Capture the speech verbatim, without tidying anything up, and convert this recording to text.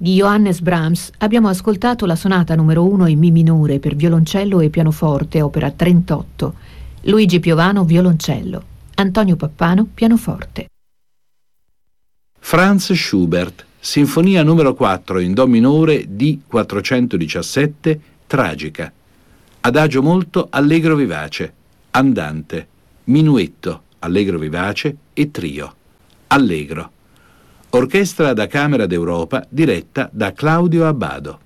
Di Johannes Brahms abbiamo ascoltato la sonata numero uno in Mi minore per violoncello e pianoforte, opera trentotto. Luigi Piovano, violoncello. Antonio Pappano, pianoforte. Franz Schubert, Sinfonia numero quattro in Do minore D quattrocentodiciassette, tragica. Adagio molto allegro vivace, andante, minuetto, allegro vivace e trio. Allegro. Orchestra da Camera d'Europa diretta da Claudio Abbado.